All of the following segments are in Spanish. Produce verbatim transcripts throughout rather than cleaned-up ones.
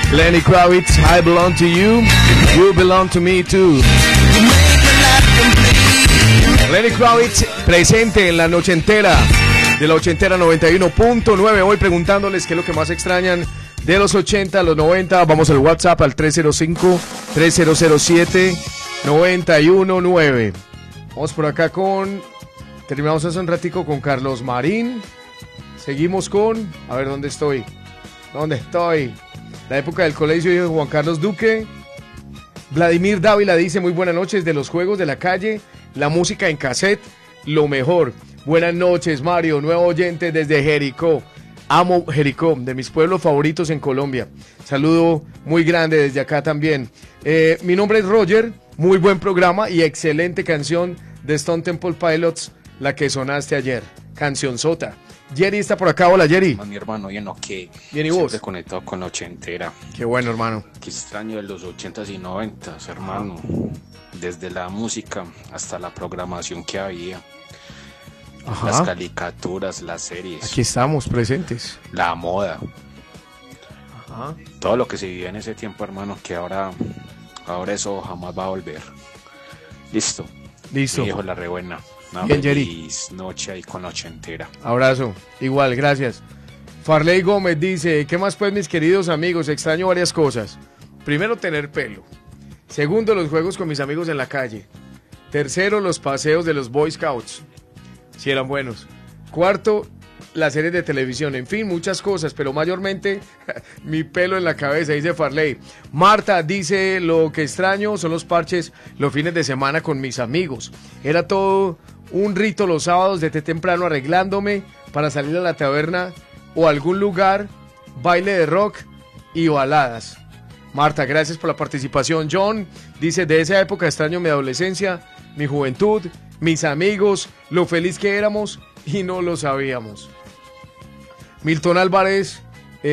Lenny Kravitz, I belong to you, you belong to me too. Lenny Kravitz presente en la noche entera de la ochentera noventa y uno punto nueve. Hoy preguntándoles qué es lo que más extrañan de los ochenta a los noventa. Vamos al WhatsApp al tres cero cinco, tres cero cero siete, nueve uno nueve. Vamos por acá con... Terminamos hace un ratico con Carlos Marín. Seguimos con... A ver, ¿dónde estoy? ¿Dónde estoy? La época del colegio de Juan Carlos Duque. Vladimir Dávila dice, muy buenas noches, de los juegos de la calle, la música en cassette, lo mejor. Buenas noches, Mario, nuevo oyente desde Jericó. Amo Jericó, de mis pueblos favoritos en Colombia. Saludo muy grande desde acá también. Eh, mi nombre es Roger, muy buen programa y excelente canción de Stone Temple Pilots, la que sonaste ayer. Canción sota. Jerry está por acá, hola Jerry. Mi hermano, yo no que bien, ¿y vos? Siempre conectado con la ochentera. Qué bueno, hermano. Qué extraño de los ochentas y noventas, hermano. Desde la música hasta la programación que había. Ajá. Las caricaturas, las series. Aquí estamos presentes. La moda. Ajá. Todo lo que se vivía en ese tiempo, hermano, que ahora, ahora eso jamás va a volver. Listo. Listo. Mi hijo la rebuena. Una bien, Jerry. Feliz noche ahí con la ochentera. Abrazo. Igual, gracias. Farley Gómez dice, ¿qué más pues mis queridos amigos? Extraño varias cosas. Primero, tener pelo. Segundo, los juegos con mis amigos en la calle. Tercero, los paseos de los Boy Scouts. Si eran buenos. Cuarto, las series de televisión. En fin, muchas cosas, pero mayormente mi pelo en la cabeza, dice Farley. Marta dice, lo que extraño son los parches los fines de semana con mis amigos. Era todo un rito los sábados desde temprano arreglándome para salir a la taberna o algún lugar, baile de rock y baladas. Marta, gracias por la participación. John dice, de esa época extraño mi adolescencia, mi juventud, mis amigos, lo feliz que éramos y no lo sabíamos. Milton Álvarez,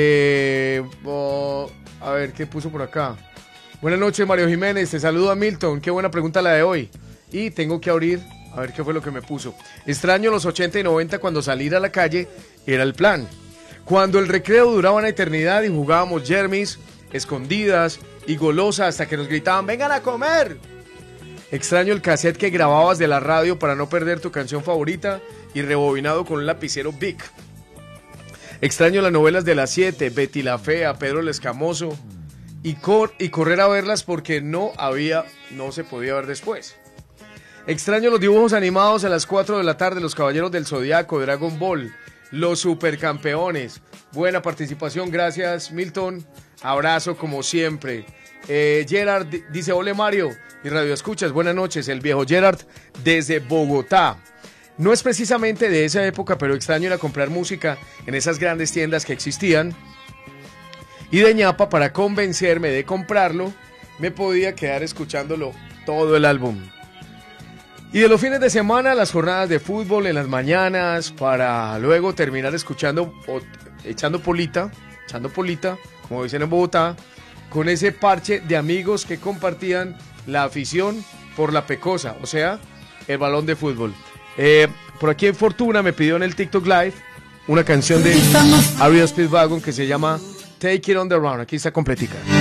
eh, oh, a ver, ¿qué puso por acá? Buenas noches, Mario Jiménez, te saludo a Milton, qué buena pregunta la de hoy. Y tengo que abrir, a ver qué fue lo que me puso. Extraño los ochenta y noventa cuando salir a la calle era el plan. Cuando el recreo duraba una eternidad y jugábamos yermis, escondidas y golosas hasta que nos gritaban, ¡vengan a comer! Extraño el cassette que grababas de la radio para no perder tu canción favorita y rebobinado con un lapicero Bic. Extraño las novelas de las siete, Betty la Fea, Pedro el Escamoso y, cor y correr a verlas porque no había, no se podía ver después. Extraño los dibujos animados a las cuatro de la tarde, Los Caballeros del Zodiaco, Dragon Ball, Los Supercampeones. Buena participación, gracias Milton. Abrazo como siempre. Eh, Gerard dice, hola Mario y Radio Escuchas, buenas noches, el viejo Gerard desde Bogotá. No es precisamente de esa época, pero extraño ir a comprar música en esas grandes tiendas que existían. Y de ñapa, para convencerme de comprarlo, me podía quedar escuchándolo todo el álbum. Y de los fines de semana, las jornadas de fútbol en las mañanas, para luego terminar escuchando, o, echando polita, echando polita, como dicen en Bogotá, con ese parche de amigos que compartían la afición por la pecosa, o sea, el balón de fútbol. Eh, por aquí en Fortuna me pidió en el TikTok Live una canción de R E O Speedwagon que se llama Take It on the Run. Aquí está completica.